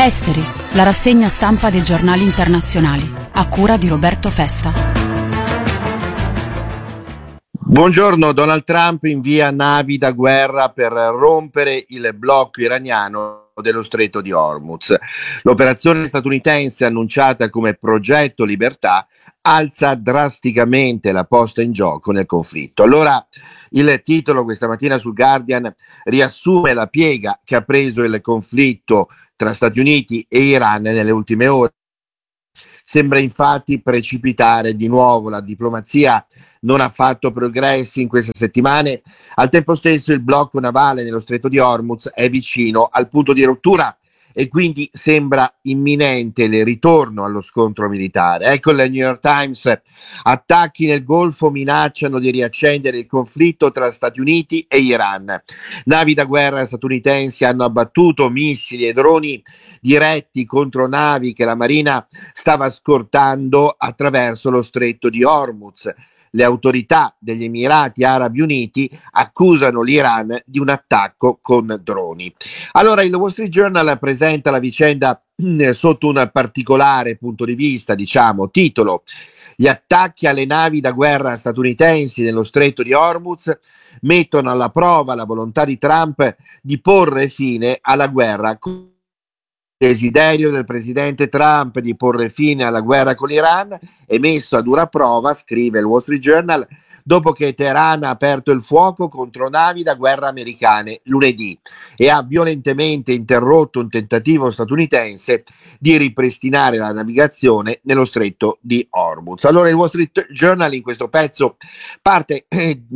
Esteri, la rassegna stampa dei giornali internazionali, a cura di Roberto Festa. Buongiorno. Donald Trump invia navi da guerra per rompere il blocco iraniano dello Stretto di Hormuz. L'operazione statunitense, annunciata come Progetto Libertà, alza drasticamente la posta in gioco nel conflitto. Allora, il titolo questa mattina sul Guardian riassume la piega che ha preso il conflitto tra Stati Uniti e Iran nelle ultime ore. Sembra infatti precipitare di nuovo. La diplomazia non ha fatto progressi in queste settimane. Al tempo stesso il blocco navale nello Stretto di Hormuz è vicino al punto di rottura e quindi sembra imminente il ritorno allo scontro militare. Ecco il New York Times: attacchi nel Golfo minacciano di riaccendere il conflitto tra Stati Uniti e Iran. Navi da guerra statunitensi hanno abbattuto missili e droni diretti contro navi che la Marina stava scortando attraverso lo Stretto di Hormuz. Le autorità degli Emirati Arabi Uniti accusano l'Iran di un attacco con droni. Allora, il Wall Street Journal presenta la vicenda sotto un particolare punto di vista, titolo: gli attacchi alle navi da guerra statunitensi nello Stretto di Hormuz mettono alla prova la volontà di Trump di porre fine alla guerra. Il desiderio del presidente Trump di porre fine alla guerra con l'Iran è messo a dura prova, scrive il Wall Street Journal, dopo che Teheran ha aperto il fuoco contro navi da guerra americane lunedì e ha violentemente interrotto un tentativo statunitense di ripristinare la navigazione nello Stretto di Hormuz. Allora il Wall Street Journal in questo pezzo parte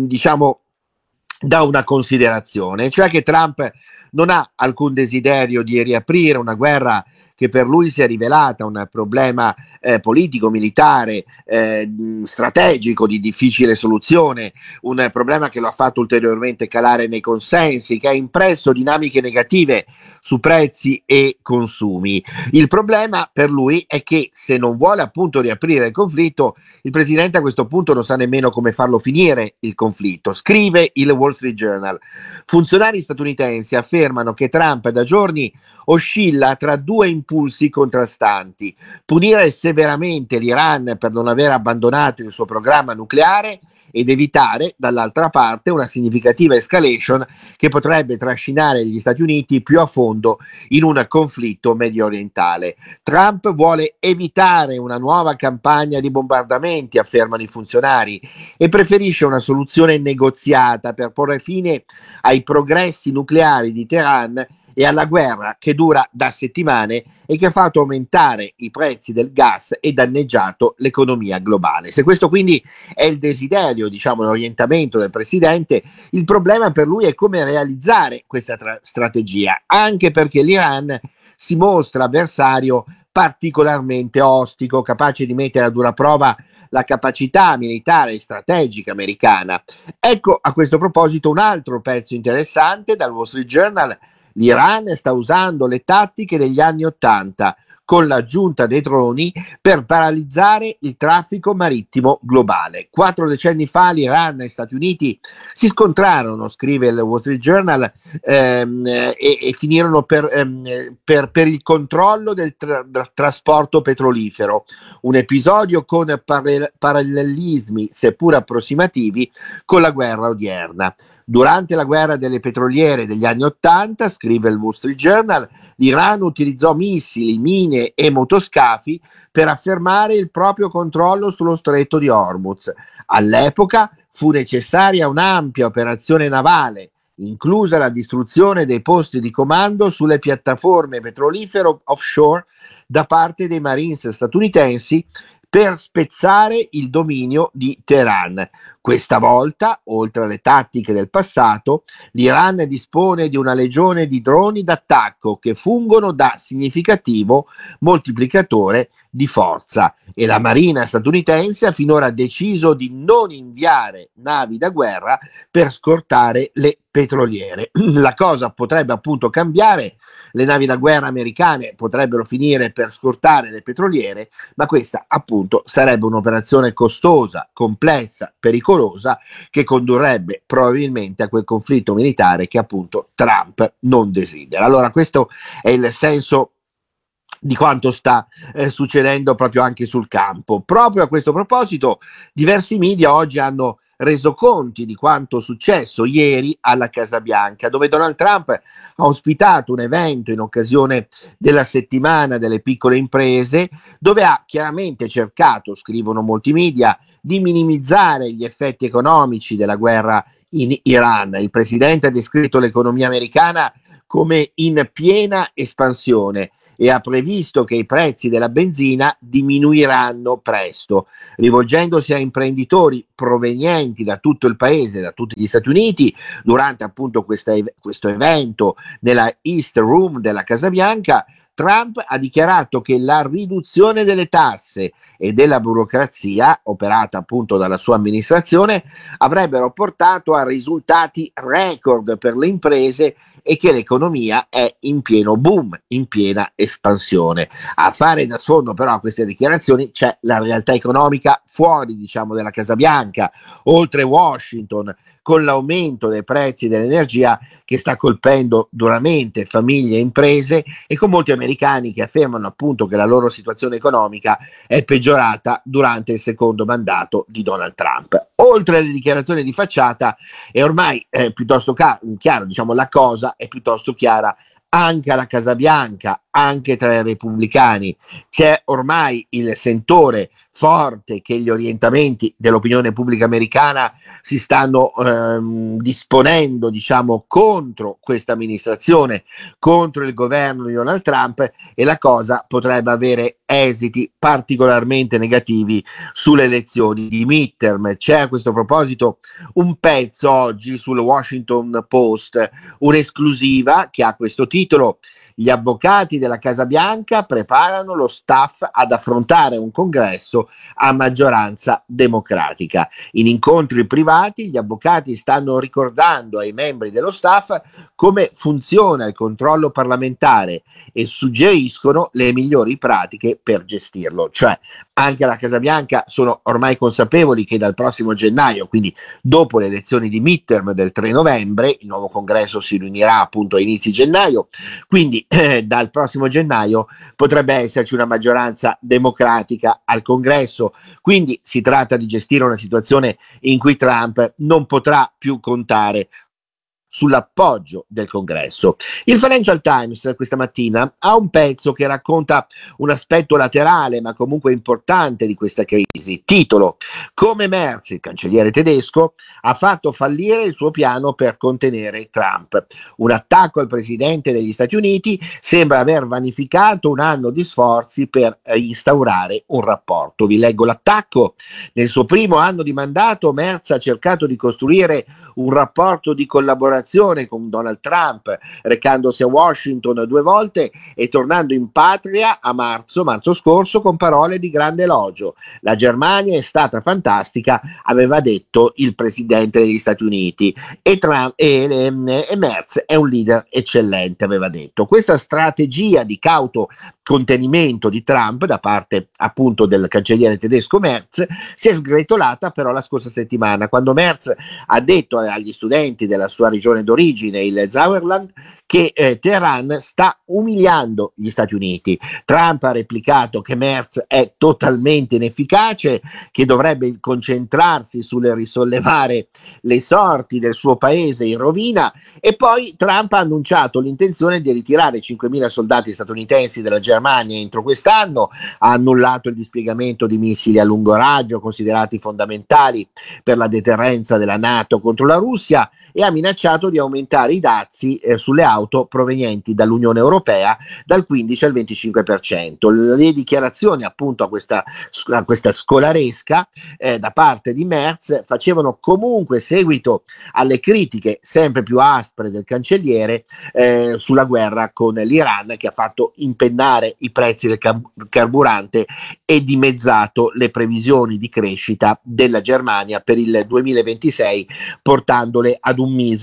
da una considerazione, cioè che Trump non ha alcun desiderio di riaprire una guerra che per lui si è rivelata un problema politico, militare, strategico di difficile soluzione, un problema che lo ha fatto ulteriormente calare nei consensi, che ha impresso dinamiche negative su prezzi e consumi. Il problema per lui è che se non vuole appunto riaprire il conflitto, il presidente a questo punto non sa nemmeno come farlo finire il conflitto. Scrive il Wall Street Journal: funzionari statunitensi affermano che Trump da giorni oscilla tra due impulsi contrastanti: punire severamente l'Iran per non aver abbandonato il suo programma nucleare ed evitare dall'altra parte una significativa escalation che potrebbe trascinare gli Stati Uniti più a fondo in un conflitto medio orientale. Trump vuole evitare una nuova campagna di bombardamenti, affermano i funzionari, e preferisce una soluzione negoziata per porre fine ai progressi nucleari di Teheran e alla guerra che dura da settimane e che ha fatto aumentare i prezzi del gas e danneggiato l'economia globale. Se questo quindi è il desiderio, l'orientamento del presidente, il problema per lui è come realizzare questa strategia, anche perché l'Iran si mostra avversario particolarmente ostico, capace di mettere a dura prova la capacità militare e strategica americana. Ecco a questo proposito un altro pezzo interessante dal Wall Street Journal: l'Iran sta usando le tattiche degli anni '80 con l'aggiunta dei droni per paralizzare il traffico marittimo globale. 4 decenni fa l'Iran e gli Stati Uniti si scontrarono, scrive il Wall Street Journal, e finirono per il controllo del trasporto petrolifero. Un episodio con parallelismi, seppur approssimativi, con la guerra odierna. Durante la guerra delle petroliere degli anni '80, scrive il Wall Street Journal, l'Iran utilizzò missili, mine e motoscafi per affermare il proprio controllo sullo Stretto di Hormuz. All'epoca fu necessaria un'ampia operazione navale, inclusa la distruzione dei posti di comando sulle piattaforme petrolifere offshore da parte dei Marines statunitensi per spezzare il dominio di Teheran. Questa volta, oltre alle tattiche del passato, l'Iran dispone di una legione di droni d'attacco che fungono da significativo moltiplicatore di forza e la Marina statunitense ha finora deciso di non inviare navi da guerra per scortare le petroliere. La cosa potrebbe appunto cambiare. Le navi da guerra americane potrebbero finire per scortare le petroliere, ma questa appunto sarebbe un'operazione costosa, complessa, pericolosa, che condurrebbe probabilmente a quel conflitto militare che appunto Trump non desidera. Allora questo è il senso di quanto sta succedendo proprio anche sul campo. Proprio a questo proposito, diversi media oggi hanno reso conti di quanto successo ieri alla Casa Bianca, dove Donald Trump ha ospitato un evento in occasione della settimana delle piccole imprese, dove ha chiaramente cercato, scrivono molti media, di minimizzare gli effetti economici della guerra in Iran. Il presidente ha descritto l'economia americana come in piena espansione e ha previsto che i prezzi della benzina diminuiranno presto, rivolgendosi a imprenditori provenienti da tutto il paese, da tutti gli Stati Uniti, durante appunto questo evento nella East Room della Casa Bianca. Trump ha dichiarato che la riduzione delle tasse e della burocrazia, operata appunto dalla sua amministrazione, avrebbero portato a risultati record per le imprese e che l'economia è in pieno boom, in piena espansione. A fare da sfondo però a queste dichiarazioni c'è la realtà economica fuori, diciamo, della Casa Bianca, oltre Washington, con l'aumento dei prezzi dell'energia che sta colpendo duramente famiglie e imprese, e con molti americani che affermano appunto che la loro situazione economica è peggiorata durante il secondo mandato di Donald Trump. Oltre alle dichiarazioni di facciata, è ormai piuttosto chiaro, diciamo, la cosa è piuttosto chiara anche alla Casa Bianca, anche tra i repubblicani. C'è ormai il sentore forte che gli orientamenti dell'opinione pubblica americana si stanno disponendo, diciamo, contro questa amministrazione, contro il governo di Donald Trump, e la cosa potrebbe avere esiti particolarmente negativi sulle elezioni di midterm. C'è a questo proposito un pezzo oggi sul Washington Post, un'esclusiva che ha questo titolo: gli avvocati della Casa Bianca preparano lo staff ad affrontare un congresso a maggioranza democratica. In incontri privati gli avvocati stanno ricordando ai membri dello staff come funziona il controllo parlamentare e suggeriscono le migliori pratiche per gestirlo. Cioè, anche alla Casa Bianca sono ormai consapevoli che dal prossimo gennaio, quindi dopo le elezioni di midterm del 3 novembre, il nuovo congresso si riunirà appunto a inizi gennaio, quindi dal prossimo gennaio potrebbe esserci una maggioranza democratica al congresso. Quindi si tratta di gestire una situazione in cui Trump non potrà più contare sull'appoggio del congresso. Il Financial Times questa mattina ha un pezzo che racconta un aspetto laterale ma comunque importante di questa crisi. Titolo: come Merz, il cancelliere tedesco, ha fatto fallire il suo piano per contenere Trump. Un attacco al presidente degli Stati Uniti sembra aver vanificato un anno di sforzi per instaurare un rapporto. Vi leggo l'attacco. Nel suo primo anno di mandato Merz ha cercato di costruire un rapporto di collaborazione con Donald Trump, recandosi a Washington 2 volte e tornando in patria a marzo scorso con parole di grande elogio. La Germania è stata fantastica, aveva detto il presidente degli Stati Uniti, e Merz è un leader eccellente, aveva detto. Questa strategia di cauto contenimento di Trump da parte appunto del cancelliere tedesco Merz si è sgretolata però la scorsa settimana, quando Merz ha detto agli studenti della sua regione d'origine, il Sauerland, che Teheran sta umiliando gli Stati Uniti. Trump ha replicato che Merz è totalmente inefficace, che dovrebbe concentrarsi sul risollevare le sorti del suo paese in rovina, e poi Trump ha annunciato l'intenzione di ritirare 5.000 soldati statunitensi dalla Germania entro quest'anno, ha annullato il dispiegamento di missili a lungo raggio considerati fondamentali per la deterrenza della NATO contro la Russia, e ha minacciato di aumentare i dazi sulle auto provenienti dall'Unione Europea dal 15 al 25%. Le dichiarazioni appunto a questa scolaresca da parte di Merz facevano comunque seguito alle critiche sempre più aspre del cancelliere sulla guerra con l'Iran, che ha fatto impennare i prezzi del carburante e dimezzato le previsioni di crescita della Germania per il 2026, portandole ad un misero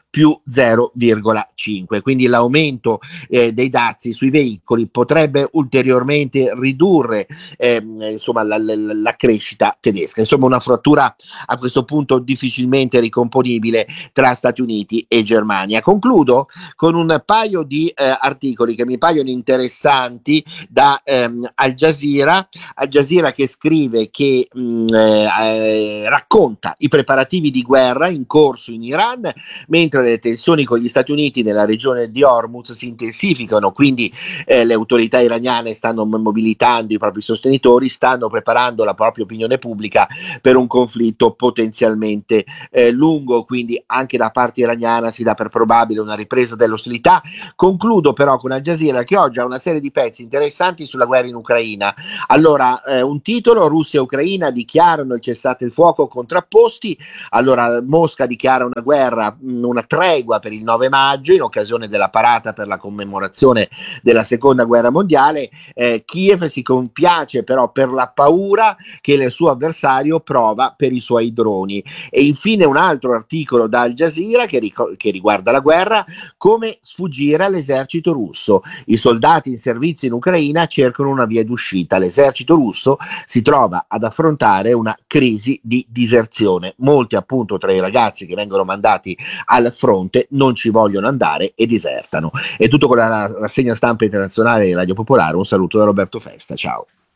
più 0,5, quindi l'aumento dei dazi sui veicoli potrebbe ulteriormente ridurre insomma la crescita tedesca, insomma una frattura a questo punto difficilmente ricomponibile tra Stati Uniti e Germania. Concludo con un paio di articoli che mi paiono interessanti da Al Jazeera che scrive che racconta i preparativi di guerra in corso in Iran, mentre le tensioni con gli Stati Uniti nella regione di Hormuz si intensificano, quindi le autorità iraniane stanno mobilitando i propri sostenitori, stanno preparando la propria opinione pubblica per un conflitto potenzialmente lungo, quindi anche da parte iraniana si dà per probabile una ripresa dell'ostilità. Concludo però con Al Jazeera che oggi ha una serie di pezzi interessanti sulla guerra in Ucraina. Allora, un titolo: Russia e Ucraina dichiarano il cessate il fuoco contrapposti. Allora, Mosca dichiara una guerra, una tregua per il 9 maggio in occasione della parata per la commemorazione della seconda guerra mondiale. Kiev si compiace però per la paura che il suo avversario prova per i suoi droni. E infine un altro articolo da Al Jazeera che riguarda la guerra: come sfuggire all'esercito russo. I soldati in servizio in Ucraina cercano una via d'uscita. L'esercito russo si trova ad affrontare una crisi di diserzione. Molti appunto tra i ragazzi che vengono mandati al fronte non ci vogliono andare e disertano. È tutto con la rassegna stampa internazionale di Radio Popolare. Un saluto da Roberto Festa, ciao.